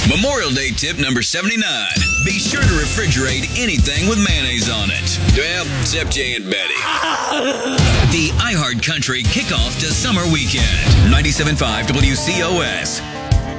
Memorial Day tip number 79. Be sure to refrigerate anything with mayonnaise on it. Well, except Jay and Betty. The iHeart Country kickoff to summer weekend. 97.5 WCOS.